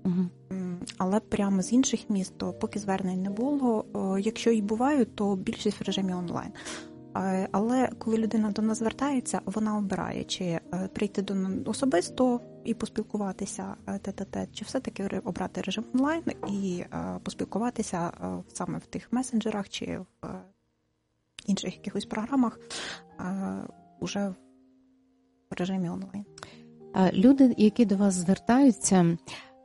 Але прямо з інших міст, то поки звернень не було. Якщо і бувають, то більшість в режимі онлайн. Але коли людина до нас звертається, вона обирає, чи прийти до нас особисто і поспілкуватися тет-а-тет, чи все-таки обрати режим онлайн і поспілкуватися саме в тих месенджерах, чи в інших якихось програмах уже в режимі онлайн. Люди, які до вас звертаються,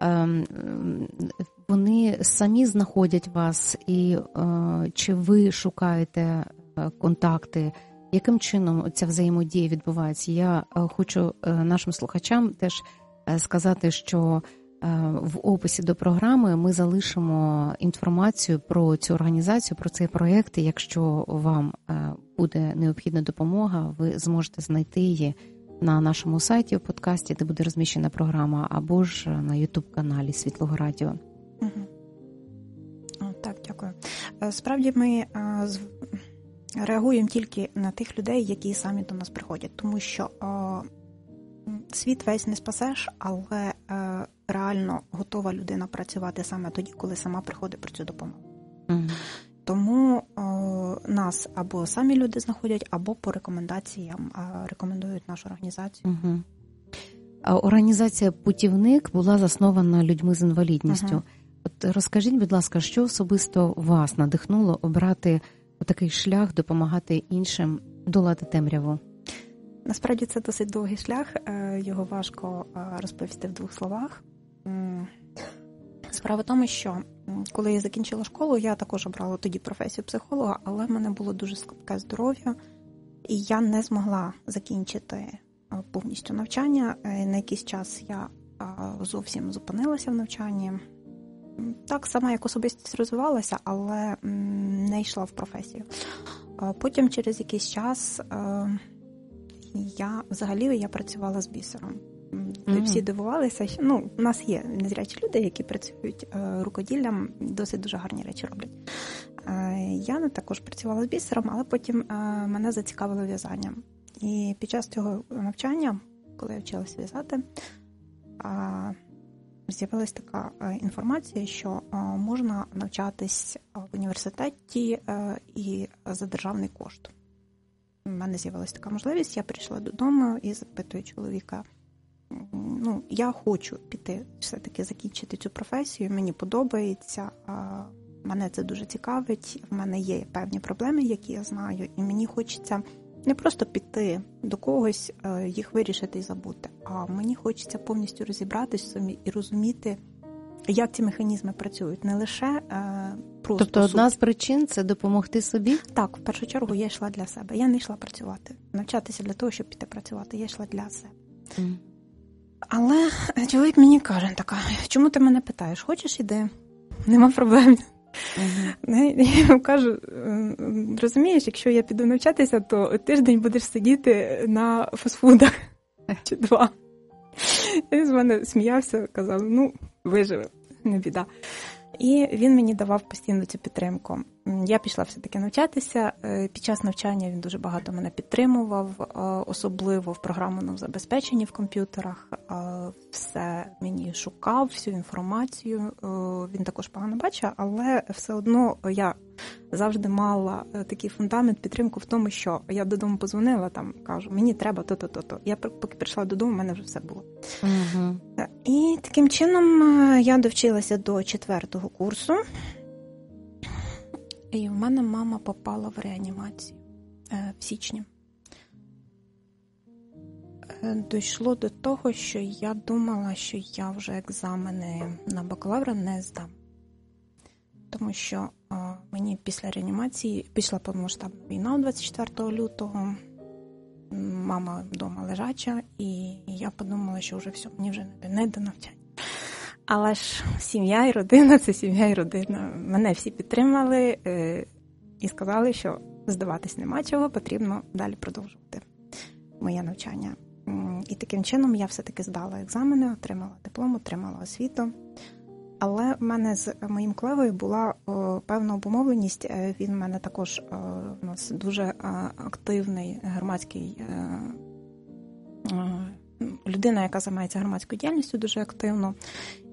вони самі знаходять вас, і чи ви шукаєте контакти? Яким чином ця взаємодія відбувається? Я хочу нашим слухачам теж сказати, що в описі до програми ми залишимо інформацію про цю організацію, про цей проєкт. Якщо вам буде необхідна допомога, ви зможете знайти її на нашому сайті, у подкасті, де буде розміщена програма, або ж на YouTube-каналі Світлого Радіо. Так, дякую. Справді ми реагуємо тільки на тих людей, які самі до нас приходять, тому що світ весь не спасеш, але реально готова людина працювати саме тоді, коли сама приходить про цю допомогу. Тому нас або самі люди знаходять, або по рекомендаціям рекомендують нашу організацію. Організація «Путівник» була заснована людьми з інвалідністю. От розкажіть, будь ласка, що особисто вас надихнуло обрати такий шлях, допомагати іншим долати темряву? Насправді це досить довгий шлях, його важко розповісти в двох словах. Справа в тому, що коли я закінчила школу, я також обрала тоді професію психолога, але в мене було дуже слабке здоров'я, і я не змогла закінчити повністю навчання. На якийсь час я зовсім зупинилася в навчанні. Так само, як особистість розвивалася, але не йшла в професію. Потім через якийсь час я працювала з бісером. Всі дивувалися, що у нас є незрячі люди, які працюють рукоділлям, досить дуже гарні речі роблять. Я також працювала з бісером, але потім мене зацікавило в'язанням. І під час цього навчання, коли я вчилася в'язати, з'явилася така інформація, що можна навчатись в університеті і за державний кошт. У мене з'явилася така можливість, я прийшла додому і запитую чоловіка, я хочу піти, все-таки закінчити цю професію, мені подобається, мене це дуже цікавить, в мене є певні проблеми, які я знаю, і мені хочеться не просто піти до когось, їх вирішити і забути, а мені хочеться повністю розібратися самі і розуміти, як ці механізми працюють, не лише просто Тобто одна з причин – це допомогти собі? Так, в першу чергу я йшла для себе, я не йшла працювати, навчатися для того, щоб піти працювати, я йшла для себе. Але чоловік мені каже, чому ти мене питаєш? Хочеш, іди, нема проблем. Я йому кажу, розумієш, якщо я піду навчатися, то тиждень будеш сидіти на фастфудах чи 2. Він з мене сміявся, казав, виживе, не біда. І він мені давав постійно цю підтримку. Я пішла все-таки навчатися. Під час навчання він дуже багато мене підтримував, особливо в програмному забезпеченні в комп'ютерах. Все мені шукав, всю інформацію. Він також погано бачив, але все одно я завжди мала такий фундамент, підтримку в тому, що я додому подзвонила, кажу, мені треба то-то. Я поки прийшла додому, в мене вже все було. І таким чином я довчилася до 4-го курсу. І в мене мама попала в реанімацію в січні. Дійшло до того, що я думала, що я вже екзамени на бакалавра не здам. Тому що мені після реанімації пішла повномасштабна війна 24 лютого. Мама вдома лежача, і я подумала, що вже все, мені вже не до навчання. Але ж сім'я і родина – це сім'я і родина. Мене всі підтримали і сказали, що здаватись нема чого, потрібно далі продовжувати моє навчання. І таким чином я все-таки здала екзамени, отримала диплом, отримала освіту. Але в мене з моїм колегою була певна обумовленість. Він в мене також у нас дуже активний громадський людина, яка займається громадською діяльністю дуже активно.